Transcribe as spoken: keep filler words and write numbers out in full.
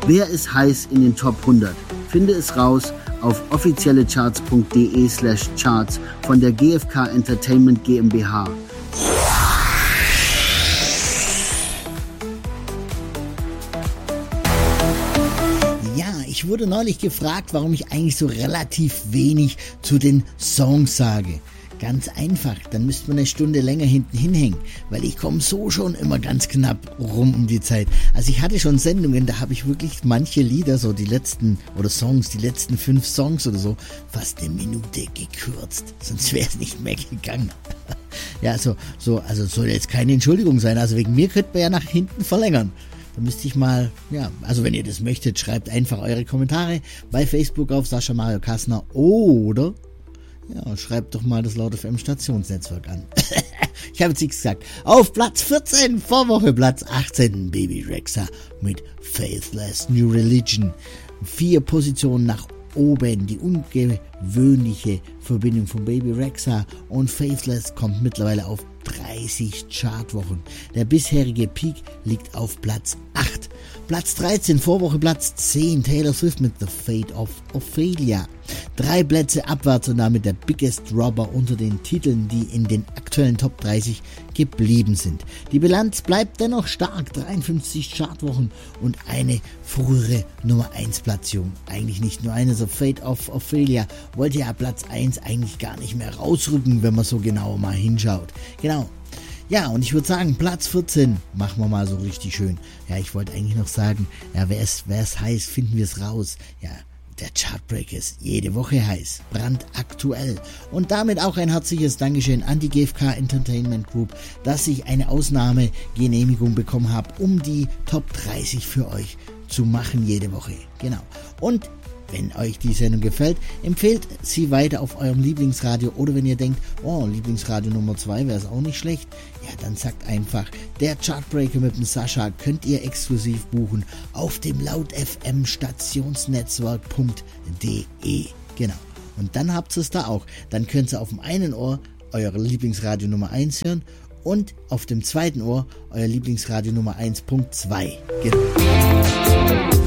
Wer ist heiß in den Top hundert? Finde es raus auf offiziellecharts.de slash charts von der G F K Entertainment GmbH. Ja, ich wurde neulich gefragt, warum ich eigentlich so relativ wenig zu den Songs sage. Ganz einfach, dann müsste man eine Stunde länger hinten hinhängen, weil ich komme so schon immer ganz knapp rum um die Zeit. Also ich hatte schon Sendungen, da habe ich wirklich manche Lieder, so die letzten, oder Songs, die letzten fünf Songs oder so, fast eine Minute gekürzt, sonst wäre es nicht mehr gegangen. Ja, so, so, also soll jetzt keine Entschuldigung sein, also wegen mir könnte man ja nach hinten verlängern. Da müsste ich mal, ja, also wenn ihr das möchtet, schreibt einfach eure Kommentare bei Facebook auf Sascha Mario Kassner oder ja, schreibt doch mal das Laut F M Stationsnetzwerk an. Ich habe jetzt nichts gesagt. Auf Platz vierzehn, Vorwoche Platz achtzehn, Baby Rexha mit Faithless New Religion. Vier Positionen nach oben. Die ungewöhnliche Verbindung von Baby Rexha und Faithless kommt mittlerweile auf dreißig Chartwochen. Der bisherige Peak liegt auf Platz acht. Platz dreizehn, Vorwoche Platz zehn, Taylor Swift mit The Fate of Ophelia. Drei Plätze abwärts und damit der Biggest Dropper unter den Titeln, die in den aktuellen Top dreißig geblieben sind. Die Bilanz bleibt dennoch stark, dreiundfünfzig Chartwochen und eine frühere Nummer eins Platzierung. Eigentlich nicht nur eine, so Fate of Ophelia wollte ja Platz eins eigentlich gar nicht mehr rausrücken, wenn man so genau mal hinschaut. Genau. Ja, und ich würde sagen, Platz vierzehn machen wir mal so richtig schön. Ja, ich wollte eigentlich noch sagen, ja, wer es, wer es heiß, finden wir es raus. Ja, der Chartbreak ist jede Woche heiß, brandaktuell. Und damit auch ein herzliches Dankeschön an die G F K Entertainment Group, dass ich eine Ausnahmegenehmigung bekommen habe, um die Top dreißig für euch zu machen jede Woche. Genau. Und wenn euch die Sendung gefällt, empfehlt sie weiter auf eurem Lieblingsradio oder wenn ihr denkt, oh, Lieblingsradio Nummer zwei wäre es auch nicht schlecht, ja, dann sagt einfach, der Chartbreaker mit dem Sascha könnt ihr exklusiv buchen auf dem Laut F M Stationsnetzwerk punkt de. Genau. Und dann habt ihr es da auch. Dann könnt ihr auf dem einen Ohr euer Lieblingsradio Nummer eins hören und auf dem zweiten Ohr euer Lieblingsradio Nummer eins Punkt zwei. Genau.